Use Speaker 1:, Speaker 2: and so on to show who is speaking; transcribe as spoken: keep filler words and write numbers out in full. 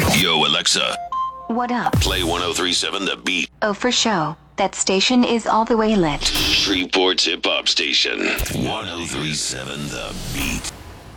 Speaker 1: Yo, Alexa,
Speaker 2: What up?
Speaker 1: play one oh three point seven The Beat.
Speaker 2: Oh, for show. That station is all the way lit.
Speaker 1: Shreveport's hip hop station. one oh three point seven The Beat.